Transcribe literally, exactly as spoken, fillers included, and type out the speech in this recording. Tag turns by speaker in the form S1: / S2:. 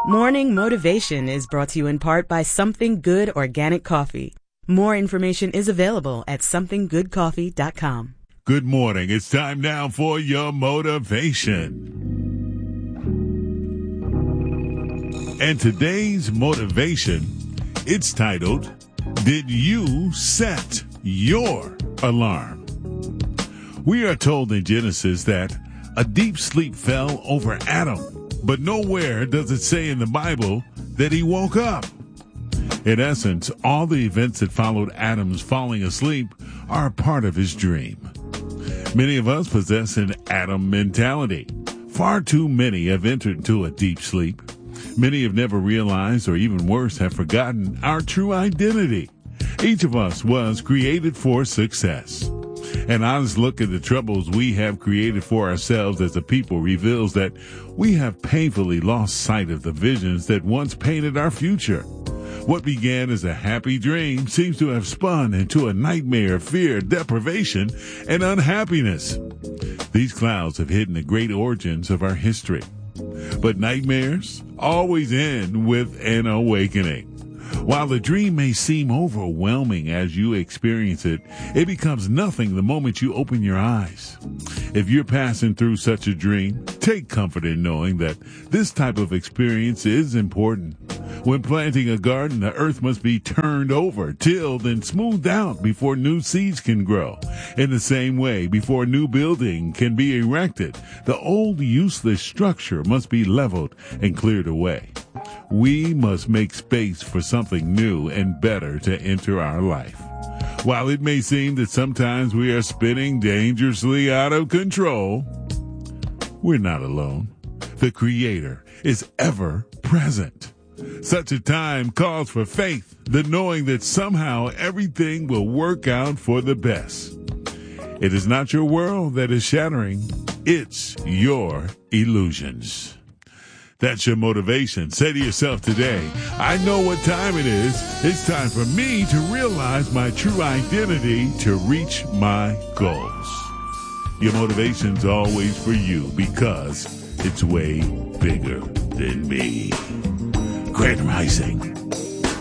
S1: Morning Motivation is brought to you in part by Something Good Organic Coffee. More information is available at something good coffee dot com.
S2: Good morning. It's time now for your motivation. And today's motivation, it's titled, Did You Set Your Alarm? We are told in Genesis that a deep sleep fell over Adam. But nowhere does it say in the Bible that he woke up. In essence, all the events that followed Adam's falling asleep are a part of his dream. Many of us possess an Adam mentality. Far too many have entered into a deep sleep. Many have never realized, or even worse, have forgotten our true identity. Each of us was created for success. An honest look at the troubles we have created for ourselves as a people reveals that we have painfully lost sight of the visions that once painted our future. What began as a happy dream seems to have spun into a nightmare of fear, deprivation, and unhappiness. These clouds have hidden the great origins of our history. But nightmares always end with an awakening. While the dream may seem overwhelming as you experience it, it becomes nothing the moment you open your eyes. If you're passing through such a dream, take comfort in knowing that this type of experience is important. When planting a garden, the earth must be turned over, tilled, and smoothed out before new seeds can grow. In the same way, before a new building can be erected, the old useless structure must be leveled and cleared away. We must make space for something new and better to enter our life. While it may seem that sometimes we are spinning dangerously out of control, we're not alone. The Creator is ever present. Such a time calls for faith, the knowing that somehow everything will work out for the best. It is not your world that is shattering, it's your illusions. That's your motivation. Say to yourself today, I know what time it is. It's time for me to realize my true identity to reach my goals. Your motivation's always for you because it's way bigger than me. Grand Rising.